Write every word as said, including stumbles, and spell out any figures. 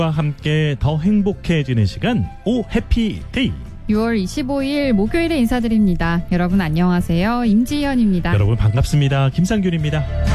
함께 더 행복해지는 시간 오 해피데이. 유월 이십오일 목요일에 인사드립니다. 여러분 안녕하세요. 임지현입니다. 여러분 반갑습니다. 김상균입니다.